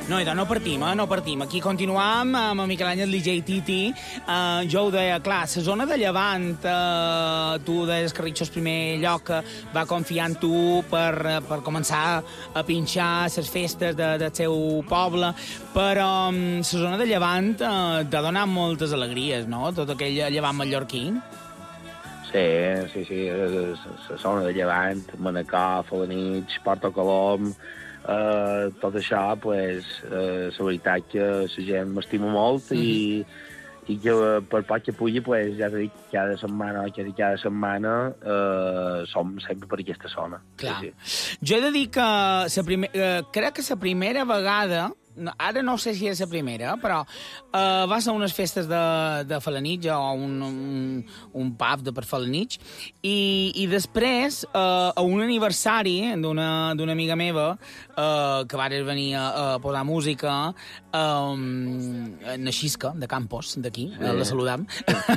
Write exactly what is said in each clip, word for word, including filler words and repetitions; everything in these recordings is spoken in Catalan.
No, idò, no partim, eh? No partim. Aquí continuam amb el Miquel Àngel D J Titi. Uh, jo ho deia, clar, la zona de Llevant, uh, tu deies que Ritxo és primer lloc que va confiar en tu per, per començar a pinxar les festes de, del seu poble, però la um, zona de Llevant uh, t'ha donat moltes alegries, no? Tot aquell Llevant mallorquí. Sí, sí, sí, la zona de Llevant, Manacor, Felanitx, Porto Colom, Uh, tot això, pues, uh, la veritat que la gent m'estima molt mm -hmm. i, i que uh, per poc que pugui, pues, ja t'he dit, cada setmana o cada setmana uh, som sempre per aquesta zona. Clar. Sí, sí. Jo he de dir que la primer, uh, crec que la primera vegada, no, ara no sé si és la primera, però uh, va ser unes festes de, de Felanitx o un, un, un pub de per Felanitx, i, i després, uh, a un aniversari d'una amiga meva, uh, que va venir a, a posar música, um, na Xisca, de Campos, d'aquí, sí. La saludam.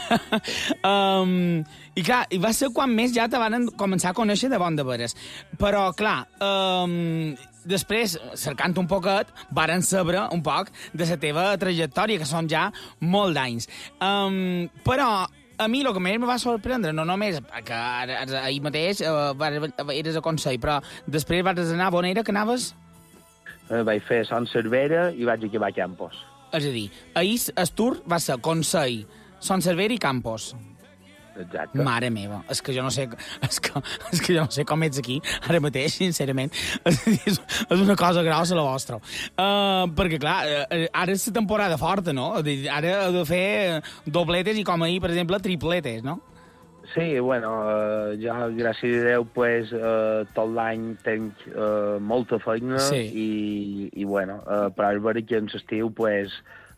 um, I clar, i va ser quan més ja te van començar a conèixer de bon de veres. Però, clar, um, després, cercant un poquet, varen saber un poc de la teva trajectòria, que són ja molt d'anys. Um, però a mi el que més em va sorprendre, no només que ahir mateix uh, eres a Consell, però després vas anar a on era que anaves? Uh, vaig fer Son Cervera i vaig acabar a Campos. És a dir, ahir el tour va ser Consell, Son Cervera i Campos. Exacte. Mare meva, és que jo no sé és que, és que jo no sé com ets aquí ara mateix, sincerament. És, és una cosa grossa la vostra. Uh, perquè, clar, ara és la temporada forta, no? Ara heu de fer dobletes i, com ahir, per exemple, tripletes, no? Sí, bueno, uh, jo, gràcies a Déu, pues, uh, tot l'any tenc uh, molta feina sí. i, i, bueno, uh, però és veritat que en l'estiu, pues,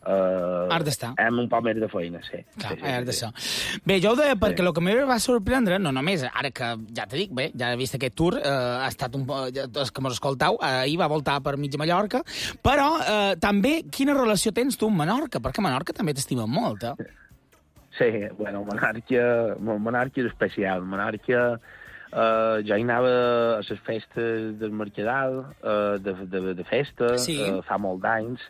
Uh, has d'estar. Hem un poc més de feina, sí. Clar, sí, sí, has sí. d'estar. Bé, jo ho deia perquè sí. El que m'ho va sorprendre, no només, ara que ja t'he dit, bé, ja he vist aquest tour, eh, ha estat un poc, els que mos escoltau, ahir va voltar per mitja Mallorca, però eh, també quina relació tens tu amb Menorca? Perquè Menorca també t'estima molt, eh? Sí, bueno, Menorca, Menorca és especial. Menorca, eh, jo hi anava a les festes del Mercadal, eh, de, de, de festa, sí. eh, fa molt d'anys,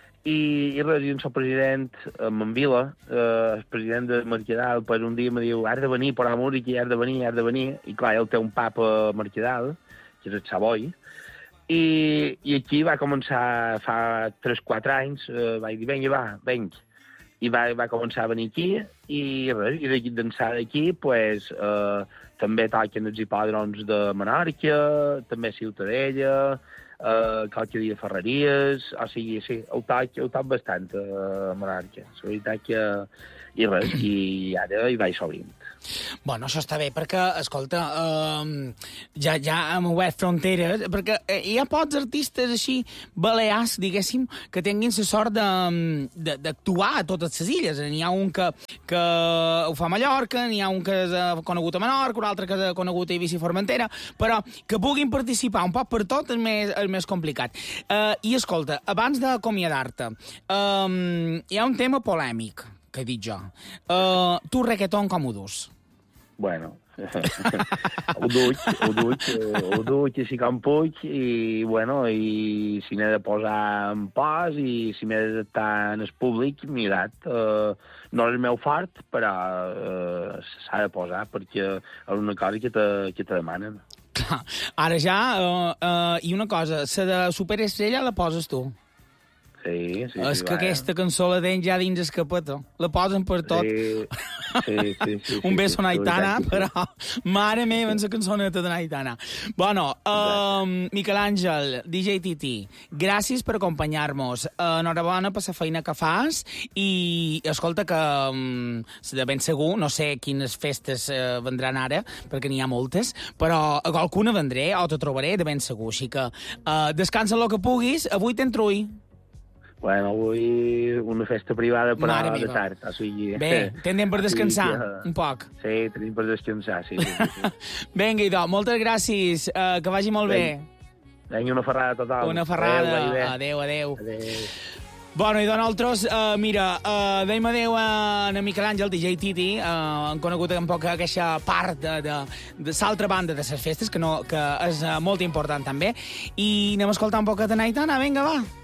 I, i res, jo soc president a Manvila, eh, el president de Mercadal, per un dia me diu, has de venir per la música, has de venir, has de venir, i clar, ell té un pub a Mercadal, que és el Savoy, i, i aquí va començar fa tres quatre anys, eh, vaig dir, vinga, va, vinga, i va, va començar a venir aquí, i res, i d'aquí d'ençà d'aquí, pues, eh, també toquen els hipòdroms de Menorca, també Ciutadella, Uh, qualque dia Ferreries, o sigui, sí, heu toc, heu toc bastant a uh, Menorca. La veritat que... I res, i ara hi vaig sobrint. Bueno, això està bé, perquè, escolta, uh, ja, ja hem obert fronteres, perquè eh, hi ha pocs artistes així, balears, diguéssim, que tinguin la sort d'actuar a totes les illes. N'hi ha un que, que ho fa a Mallorca, n'hi ha un que és conegut a Menorca, un altre que és conegut a Eivissa i Formentera, però que puguin participar un poc per tot és més, és més complicat. Uh, I, escolta, abans d'acomiadar-te, um, hi ha un tema polèmic, que he dit jo. Uh, tu, reggaeton, com ho dus? Bueno, ho duig, ho duig, ho duig així com puig, i, bueno, i si n'he de posar en pas, i si m'he d'adaptar en el públic, mirat, uh, no és el meu fort, però uh, s'ha de posar, perquè és una cosa que te, que te demanen. Clar, ara ja, uh, uh, i una cosa, la de Superestrella la poses tu? Sí, sí, és sí, que va, aquesta cançó la tenen ja dins escapeta. La posen per tot. Sí, sí, sí. sí Un beso sí, a Aitana, sí, però mare meva, en la cançoneta de Aitana. Bueno, uh, Miquel Àngel, D J Titi, gràcies per acompanyar-nos. Uh, enhorabona per la feina que fas i, escolta, que um, de ben segur, no sé quines festes uh, vendran ara, perquè n'hi ha moltes, però a qualcuna vendré o te trobaré de ben segur. Així que uh, descansa el que puguis. Avui t'entro i Bueno, avui una festa privada, però de tard. O sigui, bé, tindrem per descansar, que... un poc. Sí, tenim per descansar, sí. sí, sí, sí. Vinga, idò, moltes gràcies, uh, que vagi molt bé. Vinga, una ferrada total. Una ferrada, adéu, adéu. Adéu. Bueno, i de nosaltres, uh, mira, uh, deim adéu a en Miquel Àngel, D J Titi, uh, han conegut un poc aquesta part de, de, de l'altra banda de les festes, que, no, que és uh, molt important també, i anem a escoltar un poc de Aitana, vinga, va.